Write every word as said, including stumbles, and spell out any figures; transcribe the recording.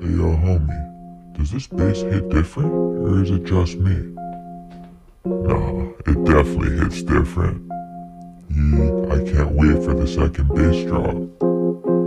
Hey yo homie, does this bass hit different, or is it just me? Nah, it definitely hits different. Yeah, I can't wait for the second bass drop.